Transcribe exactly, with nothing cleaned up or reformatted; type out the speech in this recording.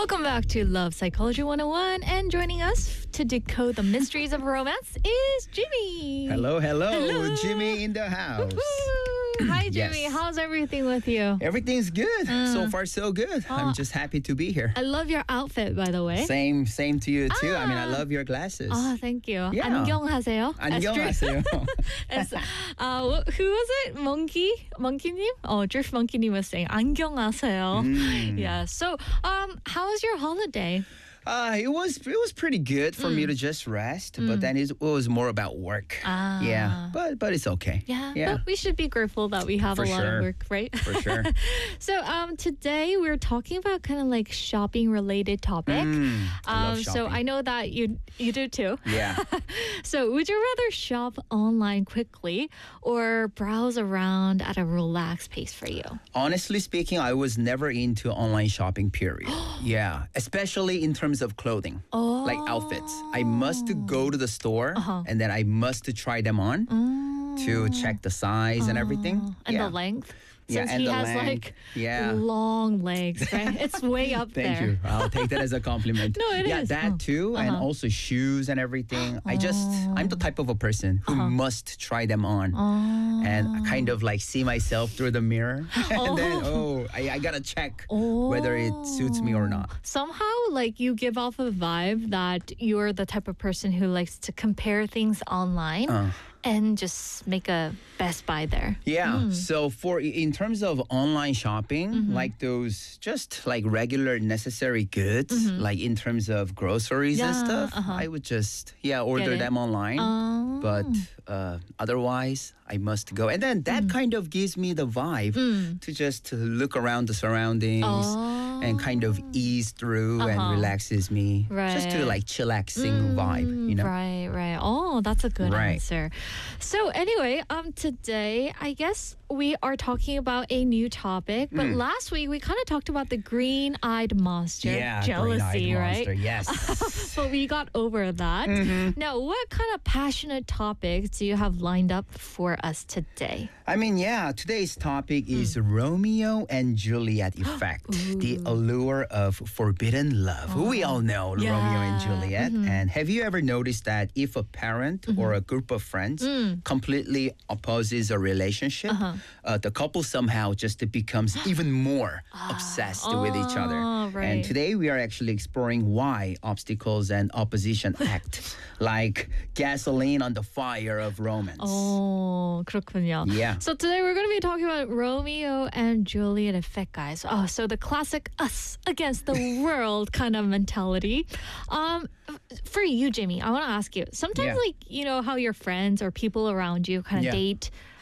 Welcome back to Love Psychology one oh one. And joining us to decode the mysteries of romance is Jimmy. Hello, hello, Hello. Jimmy in the house. Woo-hoo. Hi, Jimmy. Yes. How's everything with you? Everything's good. So far, so good. Oh. I'm just happy to be here. I love your outfit, by the way. Same, same to you too. I mean, I Ah. love your glasses. Oh, thank you. Yeah. 안녕하세요. 안녕하세요. As, uh, who was it? Monkey? Monkey님? Oh, Drift Monkey님 was saying 안녕하세요. Mm. Yeah. So, um, how was your holiday? Uh, it was it was pretty good for me to just rest, but then it was more about work. Ah. Yeah, but but it's okay. Yeah, yeah, but we should be grateful that we have For a lot sure. of work, right? for sure. So um, today we're talking about kind of like shopping related topic. Mm, I love um, so shopping. I know that you you do too. Yeah. So would you rather shop online quickly or browse around at a relaxed pace for you? Honestly speaking, I was never into online shopping, period. Yeah, especially in terms of clothing. Oh, Like outfits. I must to go to the store Uh-huh. and then I must to try them on to check the size and everything. Oh, and yeah. the length. Yeah, Since and he the has length. like Yeah. long legs, right? It's way up Thank there. you. I'll take that as a compliment. No, it yeah, is. that Oh. too, and Uh-huh. also shoes and everything. I just, I'm the type of a person who Uh-huh. must try them on, Oh. and I kind of like see myself through the mirror, and then oh, I, I gotta check whether it suits me or not. Somehow, like you give off a vibe that you're the type of person who likes to compare things online Uh. and just make a best buy there. Yeah. So for in terms of online shopping, Mm-hmm. like those just like regular necessary goods, like in terms of groceries and Yeah, stuff, uh-huh. I would just yeah order it. them online. Oh. But uh, otherwise, I must go, and then Mm. that kind of gives me the vibe to just look around the surroundings. Oh. And kind of ease through and Uh-huh. relaxes me. Just to Right. like chillaxing vibe, you know? Right, right. Oh, that's a good Right. answer. So anyway, um, today I guess we are talking about a new topic. But last week we kind of talked about the green-eyed monster, Hmm. Yeah, jealousy, green-eyed right? monster, yes. But we got over that. Mm-hmm. Now, what kind of passionate topics do you have lined up for us today? I mean, yeah, today's topic is Romeo and Juliet effect, the allure of forbidden love. We all know Yeah. Romeo and Juliet. And have you ever noticed that if a parent or a group of friends completely opposes a relationship, uh, the couple somehow just becomes even more obsessed with each other. Oh, right. And today we are actually exploring why obstacles and opposition act like gasoline on the fire of romance. Oh, 그렇군요. Yeah. So today we're going to be talking about Romeo and Juliet effect, guys. Oh, so the classic us against the world kind of mentality. Um, for you, Jimmy, I want to ask you. Sometimes, Yeah. like you know, how your friends or people around you kind of Yeah. date